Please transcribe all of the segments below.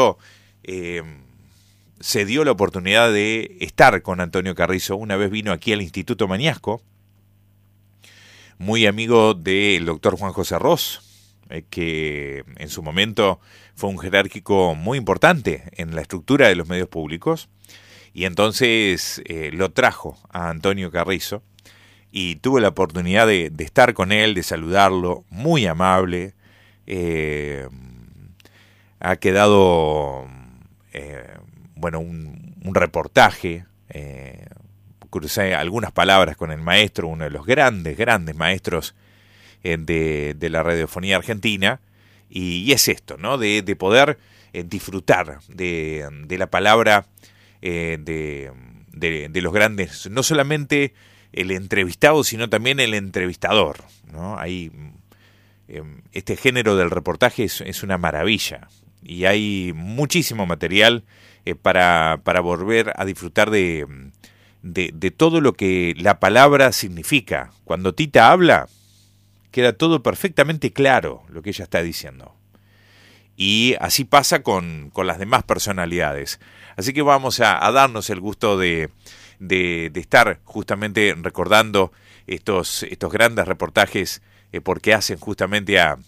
momento se dio la oportunidad de estar con Antonio Carrizo. Una vez vino aquí al Instituto Mañasco, muy amigo del doctor Juan José Ros, que en su momento fue un jerárquico muy importante en la estructura de los medios públicos, y entonces lo trajo a Antonio Carrizo, y tuve la oportunidad de estar con él, de saludarlo, muy amable. Ha quedado un reportaje, crucé algunas palabras con el maestro, uno de los grandes maestros de la radiofonía argentina, y es esto, ¿no? De poder disfrutar de la palabra de los grandes, no solamente el entrevistado, sino también el entrevistador, ¿no? Hay este género del reportaje es una maravilla, y hay muchísimo material para volver a disfrutar de todo lo que la palabra significa. Cuando Tita habla, queda todo perfectamente claro lo que ella está diciendo. Y así pasa con las demás personalidades. Así que vamos a darnos el gusto de estar justamente recordando estos grandes reportajes, porque hacen justamente a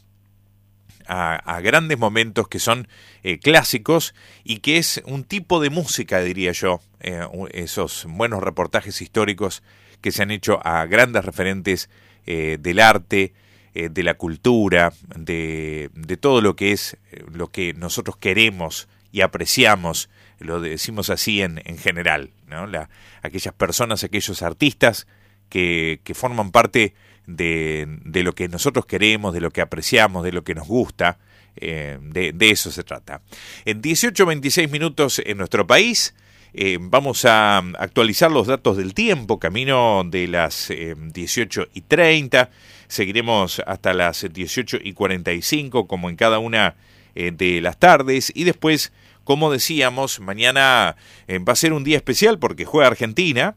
grandes momentos que son clásicos, y que es un tipo de música, diría yo, esos buenos reportajes históricos que se han hecho a grandes referentes del arte, de la cultura, de todo lo que es lo que nosotros queremos y apreciamos, lo decimos así en general, ¿no? Aquellas personas, aquellos artistas que forman parte de lo que nosotros queremos, de lo que apreciamos, de lo que nos gusta. De eso se trata. En 18:26 minutos en nuestro país. Vamos a actualizar los datos del tiempo, camino de las 18:30. Seguiremos hasta las 18:45, como en cada una de las tardes. Y después, como decíamos, mañana va a ser un día especial porque juega Argentina.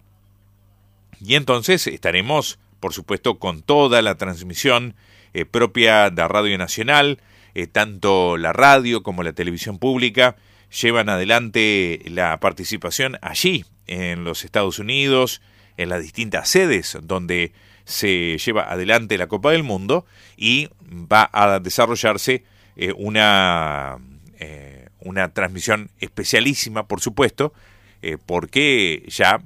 Y entonces estaremos, por supuesto, con toda la transmisión propia de Radio Nacional. Tanto la radio como la televisión pública llevan adelante la participación allí, en los Estados Unidos, en las distintas sedes donde se lleva adelante la Copa del Mundo, y va a desarrollarse una transmisión especialísima, por supuesto, porque ya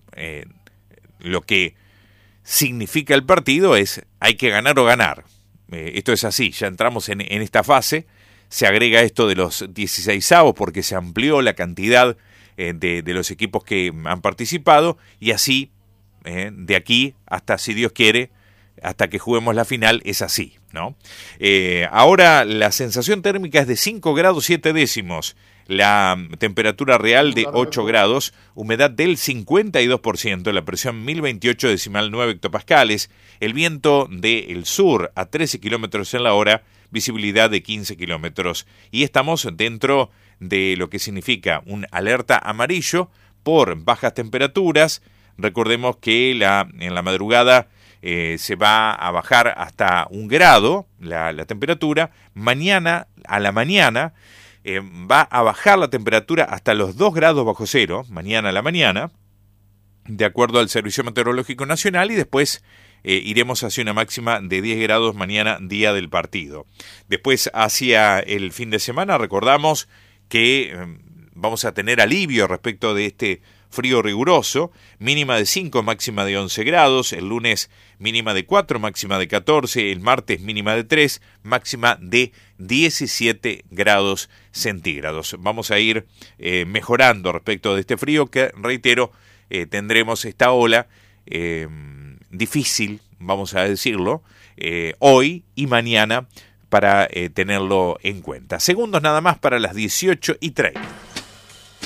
lo que significa el partido es hay que ganar o ganar. Esto es así, ya entramos en esta fase. Se agrega esto de los 16avos porque se amplió la cantidad de los equipos que han participado, y así, de aquí hasta, si Dios quiere, hasta que juguemos la final, es así, ¿no? Ahora la sensación térmica es de 5 grados 7 décimos, la temperatura real de 8 grados, humedad del 52%, la presión 1028,9 hectopascales, el viento del sur a 13 kilómetros en la hora, visibilidad de 15 kilómetros, y estamos dentro de lo que significa un alerta amarillo por bajas temperaturas. Recordemos que en la madrugada se va a bajar hasta 1 grado la temperatura. Mañana a la mañana va a bajar la temperatura hasta los 2 grados bajo cero, mañana a la mañana, de acuerdo al Servicio Meteorológico Nacional, y después iremos hacia una máxima de 10 grados mañana, día del partido. Después, hacia el fin de semana, recordamos que vamos a tener alivio respecto de este frío riguroso, mínima de 5, máxima de 11 grados, el lunes mínima de 4, máxima de 14, el martes mínima de 3, máxima de 17 grados centígrados. Vamos a ir mejorando respecto de este frío que, reitero, tendremos esta ola difícil, vamos a decirlo, hoy y mañana, para tenerlo en cuenta. Segundos nada más para las 18:30.